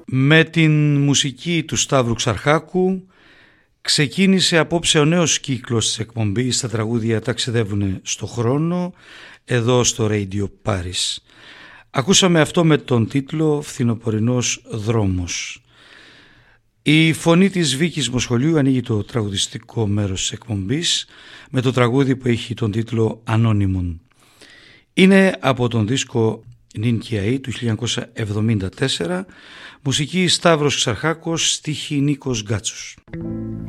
Με την μουσική του Σταύρου Ξαρχάκου ξεκίνησε απόψε ο νέος κύκλος της εκπομπής. Τα τραγούδια ταξιδεύουν στο χρόνο εδώ στο Radio Paris. Ακούσαμε αυτό με τον τίτλο «Φθινοπορεινός δρόμος». Η φωνή της Βίκης Μοσχολιού ανοίγει το τραγουδιστικό μέρος της εκπομπής με το τραγούδι που έχει τον τίτλο «Ανώνυμον». Είναι από τον δίσκο Νίνκιαή του 1974, μουσική Σταύρος Ξαρχάκος, στίχη Νίκος Γκάτσος.